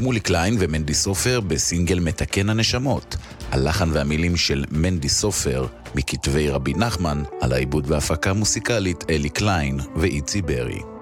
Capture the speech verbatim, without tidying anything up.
שמולי קליין ומנדי סופר בסינגל מתקן הנשמות. הלחן והמילים של מנדי סופר מכתבי רבי נחמן, על העיבוד והפקה מוסיקלית אלי קליין ואיצי ברי.